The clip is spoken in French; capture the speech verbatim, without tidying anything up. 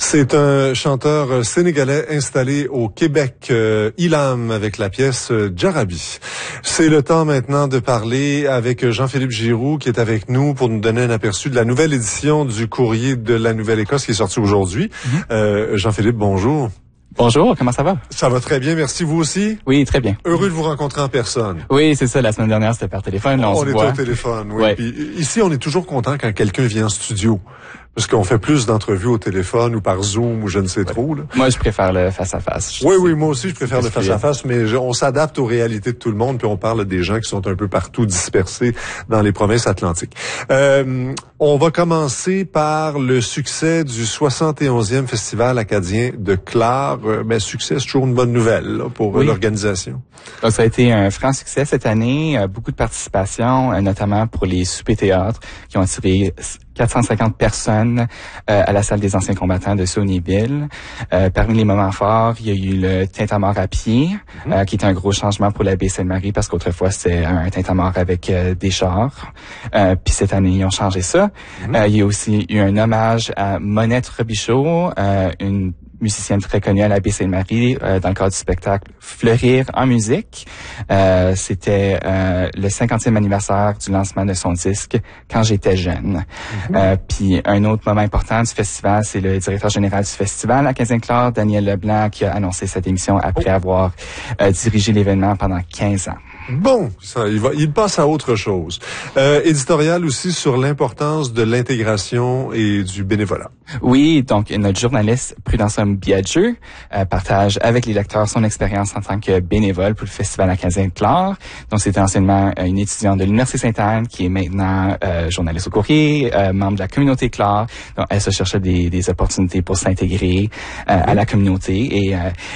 C'est un chanteur sénégalais installé au Québec, euh, Ilham, avec la pièce euh, Djarabi. C'est le temps maintenant de parler avec Jean-Philippe Giroux qui est avec nous pour nous donner un aperçu de la nouvelle édition du Courrier de la Nouvelle-Écosse qui est sortie aujourd'hui. Mm-hmm. euh, Jean-Philippe, bonjour. Bonjour, comment ça va? Ça va très bien, merci. Vous aussi? Oui, très bien. Heureux de vous rencontrer en personne. Oui, c'est ça. La semaine dernière, c'était par téléphone. Là, on on se est voit. au téléphone, oui. Ouais. Puis, ici, on est toujours content quand quelqu'un vient en studio. Parce qu'on fait plus d'entrevues au téléphone ou par Zoom ou je ne sais ouais. trop. Là. Moi, je préfère le face-à-face. Oui, oui, moi aussi, je préfère le face-à-face, mais je, on s'adapte aux réalités de tout le monde, puis on parle des gens qui sont un peu partout dispersés dans les provinces atlantiques. Euh, on va commencer par le succès du soixante et onzième Festival acadien de Clare. Euh, ben, succès, c'est toujours une bonne nouvelle là, pour oui. l'organisation. Donc, ça a été un franc succès cette année. Euh, beaucoup de participation, euh, notamment pour les soupers-théâtres qui ont attiré quatre cent cinquante personnes euh, à la salle des anciens combattants de Sonyville. Euh, parmi les moments forts, il y a eu le tintamarre à pied, mm-hmm. euh, qui est un gros changement pour la baie Sainte-Marie parce qu'autrefois c'était un tintamarre avec euh, des chars. Euh, puis cette année, ils ont changé ça. Mm-hmm. Euh, il y a aussi eu un hommage à Monette Robichaud, euh, une musicienne très connue à la baie Sainte-Marie euh, dans le cadre du spectacle Fleurir en musique. Euh, c'était euh, le cinquantième anniversaire du lancement de son disque Quand j'étais jeune. Mm-hmm. Euh, puis un autre moment important du festival, c'est le directeur général du festival à Cassin-Clare, Daniel Leblanc, qui a annoncé cette émission après oh. avoir euh, dirigé l'événement pendant quinze ans. Bon, ça, il, va, il passe à autre chose. Euh, éditorial aussi sur l'importance de l'intégration et du bénévolat. Oui, donc notre journaliste Prudence Biageux euh, partage avec les lecteurs son expérience en tant que bénévole pour le Festival Acadien-Clare. Donc c'était anciennement une étudiante de l'Université Sainte-Anne qui est maintenant euh, journaliste au Courrier, euh, membre de la communauté Clare. Donc elle se cherchait des, des opportunités pour s'intégrer euh, oui. à la communauté et euh,